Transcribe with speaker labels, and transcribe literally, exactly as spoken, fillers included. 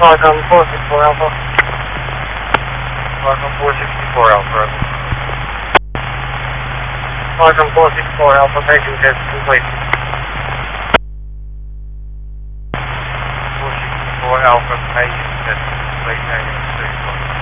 Speaker 1: Falcon four sixty-four Alpha. Falcon four sixty-four Alpha. Falcon four sixty-four Alpha, paging test complete. four sixty-four Alpha, paging test complete, negative two.